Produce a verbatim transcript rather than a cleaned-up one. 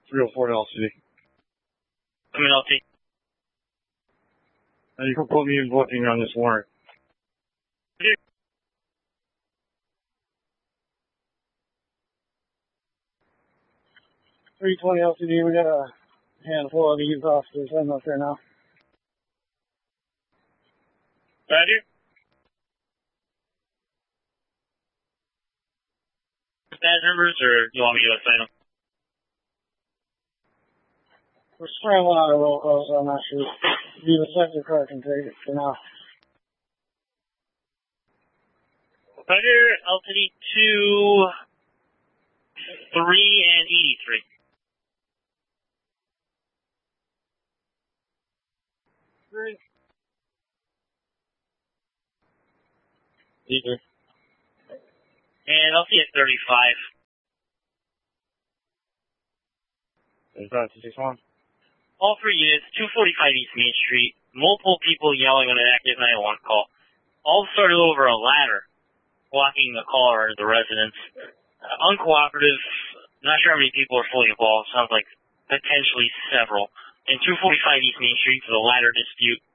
three oh four L C D. I'm in L C. And you can put me in booking on this warrant. three twenty L C D, we got a handful of these officers. I'm up there now. Roger. Badge numbers, or do you want me to assign them? We're scrambling out of roll calls, so I'm not sure. Be the sector car can take it for now. Roger, L C D two, three, and eighty-three. Three. Either. And I'll see at thirty-five. thirty-five to six one. All three units, two forty-five East Main Street, multiple people yelling on an active nine one one call. All started over a ladder, blocking the caller or the residents. Uh, uncooperative, not sure how many people are fully involved, sounds like potentially several. And two forty-five East Main Street for the ladder dispute.